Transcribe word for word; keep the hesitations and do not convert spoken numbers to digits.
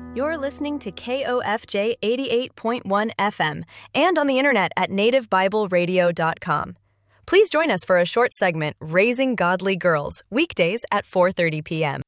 You're listening to K O F J eighty-eight point one F M and on the internet at native bible radio dot com. Please join us for a short segment, Raising Godly Girls, weekdays at four thirty p.m.